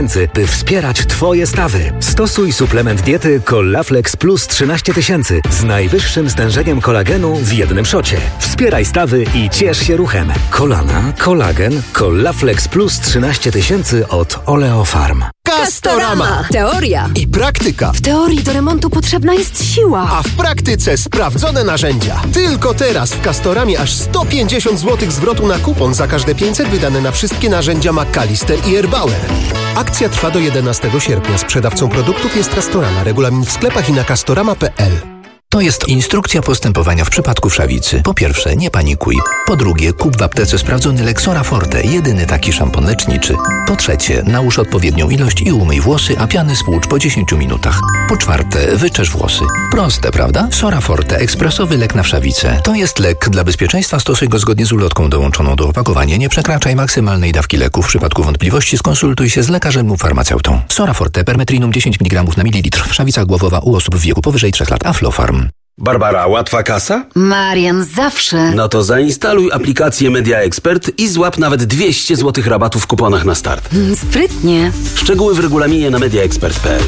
by wspierać Twoje stawy. Stosuj suplement diety Collaflex Plus 13 000 z najwyższym stężeniem kolagenu w jednym szocie. Wspieraj stawy i ciesz się ruchem. Kolana, kolagen, Collaflex Plus 13 000 od Oleofarm. Castorama! Teoria I praktyka. W teorii do remontu potrzebna jest siła. A w praktyce sprawdzone narzędzia. Tylko teraz w Castoramie aż 150 zł zwrotu na kupon za każde 500 wydane na wszystkie narzędzia McAllister i Erbauer. Akcja trwa do 11 sierpnia. Sprzedawcą produktów jest Castorama. Regulamin w sklepach i na castorama.pl. To jest instrukcja postępowania w przypadku wszawicy. Po pierwsze, nie panikuj. Po drugie, kup w aptece sprawdzony Lexora Forte, jedyny taki szampon leczniczy. Po trzecie, nałóż odpowiednią ilość i umyj włosy, a piany spłucz po 10 minutach. Po czwarte, wyczesz włosy. Proste, prawda? Sora Forte, ekspresowy lek na wszawicę. To jest lek. Dla bezpieczeństwa stosuj go zgodnie z ulotką dołączoną do opakowania. Nie przekraczaj maksymalnej dawki leku. W przypadku wątpliwości skonsultuj się z lekarzem lub farmaceutą. Sora Forte, permetrinum 10 mg na mililitr. Wszawica głowowa u osób w wieku powyżej 3 lat. Aflofarm. Barbara, łatwa kasa? Marian, zawsze. No to zainstaluj aplikację Media Expert i złap nawet 200 zł rabatu w kuponach na start. Sprytnie. Szczegóły w regulaminie na mediaexpert.pl.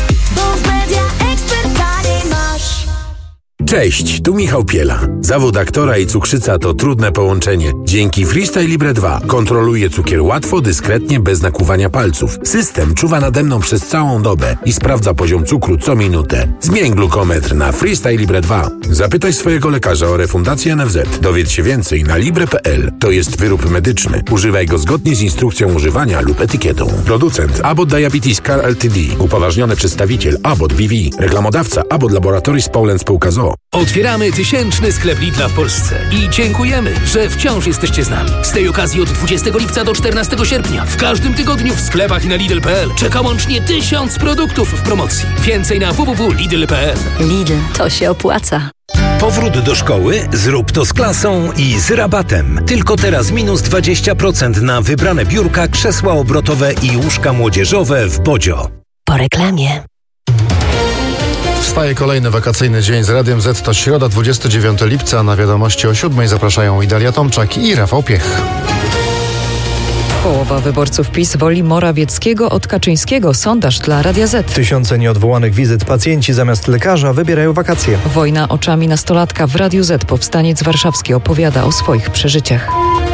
Cześć, tu Michał Piela. Zawód aktora i cukrzyca to trudne połączenie. Dzięki Freestyle Libre 2 kontroluję cukier łatwo, dyskretnie, bez nakłuwania palców. System czuwa nade mną przez całą dobę i sprawdza poziom cukru co minutę. Zmień glukometr na Freestyle Libre 2. Zapytaj swojego lekarza o refundację NFZ. Dowiedz się więcej na libre.pl. To jest wyrób medyczny. Używaj go zgodnie z instrukcją używania lub etykietą. Producent Abbott Diabetes Care Ltd. Upoważniony przedstawiciel Abbott BV. Reklamodawca Abbott Laboratories Poland Spółka z.o.o. Otwieramy 1000 sklep Lidla w Polsce i dziękujemy, że wciąż jesteście z nami. Z tej okazji od 20 lipca do 14 sierpnia w każdym tygodniu w sklepach i na Lidl.pl czeka łącznie 1000 produktów w promocji. Więcej na www.lidl.pl. Lidl, to się opłaca. Powrót do szkoły? Zrób to z klasą i z rabatem. Tylko teraz minus 20% na wybrane biurka, krzesła obrotowe i łóżka młodzieżowe w Bodzio. Po reklamie. Wstaje kolejny wakacyjny dzień z Radiem Z. To środa, 29 lipca. Na wiadomości o 7 zapraszają Idalia Tomczak i Rafał Piech. Połowa wyborców PiS woli Morawieckiego od Kaczyńskiego. Sondaż dla Radia Z. Tysiące nieodwołanych wizyt. Pacjenci zamiast lekarza wybierają wakacje. Wojna oczami nastolatka w Radiu Z. Powstaniec warszawski opowiada o swoich przeżyciach.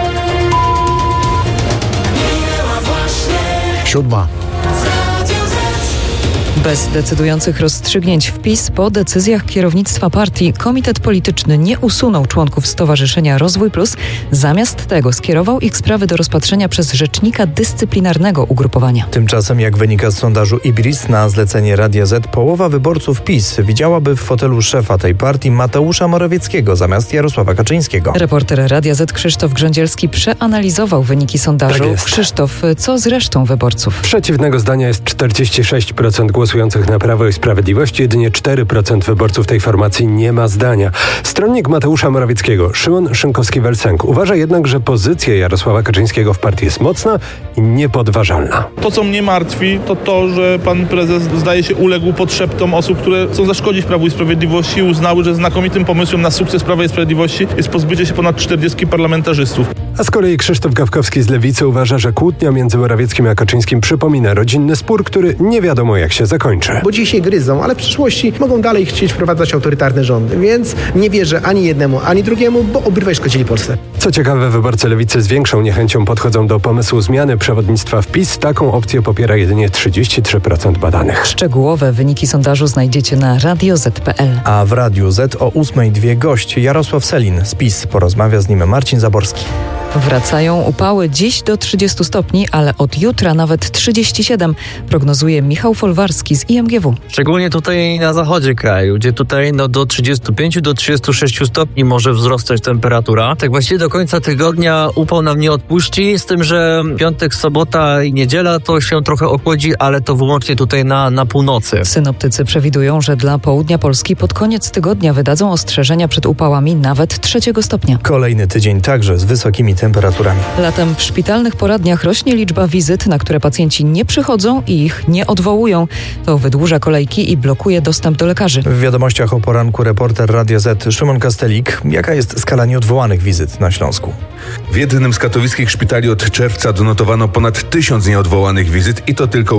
7. Bez decydujących rozstrzygnięć w PiS po decyzjach kierownictwa partii komitet polityczny nie usunął członków Stowarzyszenia Rozwój Plus. Zamiast tego skierował ich sprawy do rozpatrzenia przez rzecznika dyscyplinarnego ugrupowania. Tymczasem, jak wynika z sondażu IBRIS, na zlecenie Radia Z połowa wyborców PiS widziałaby w fotelu szefa tej partii Mateusza Morawieckiego zamiast Jarosława Kaczyńskiego. Reporter Radia Z Krzysztof Grządzielski przeanalizował wyniki sondażu. Tak jest. Krzysztof, co z resztą wyborców? Przeciwnego zdania jest 46% głosujących na Prawo i Sprawiedliwość. Jedynie 4% wyborców tej formacji nie ma zdania. Stronnik Mateusza Morawieckiego, Szymon Szynkowski-Welsenk, uważa jednak, że pozycja Jarosława Kaczyńskiego w partii jest mocna i niepodważalna. To, co mnie martwi, to, że pan prezes, zdaje się, uległ podszeptom osób, które chcą zaszkodzić Prawu i Sprawiedliwości i uznały, że znakomitym pomysłem na sukces Prawa i Sprawiedliwości jest pozbycie się ponad 40 parlamentarzystów. A z kolei Krzysztof Gawkowski z Lewicy uważa, że kłótnia między Morawieckim a Kaczyńskim przypomina rodzinny spór, który nie wiadomo jak się zakończy. Bo dziś się gryzą, ale w przyszłości mogą dalej chcieć wprowadzać autorytarne rządy, więc nie wierzę ani jednemu, ani drugiemu, bo obydwaj szkodzili Polsce. Co ciekawe, wyborcy Lewicy z większą niechęcią podchodzą do pomysłu zmiany przewodnictwa w PiS. Taką opcję popiera jedynie 33% badanych. Szczegółowe wyniki sondażu znajdziecie na radioz.pl. A w Radiu Z o 8:02 gość Jarosław Sellin z PiS. Porozmawia z nim Marcin Zaborski. Wracają upały dziś do 30 stopni, ale od jutra nawet 37, prognozuje Michał Folwarski z IMGW. Szczególnie tutaj na zachodzie kraju, gdzie tutaj do 35 do 36 stopni może wzrastać temperatura. Tak właściwie do końca tygodnia upał nam nie odpuści, z tym, że piątek, sobota i niedziela to się trochę ochłodzi, ale to wyłącznie tutaj na północy. Synoptycy przewidują, że dla południa Polski pod koniec tygodnia wydadzą ostrzeżenia przed upałami nawet 3 stopnia. Kolejny tydzień także z wysokimi temperaturami. Latem w szpitalnych poradniach rośnie liczba wizyt, na które pacjenci nie przychodzą i ich nie odwołują. To wydłuża kolejki i blokuje dostęp do lekarzy. W wiadomościach o poranku reporter Radia Z Szymon Kastelik. Jaka jest skala nieodwołanych wizyt na Śląsku? W jednym z katowickich szpitali od czerwca donotowano ponad 1000 nieodwołanych wizyt i to tylko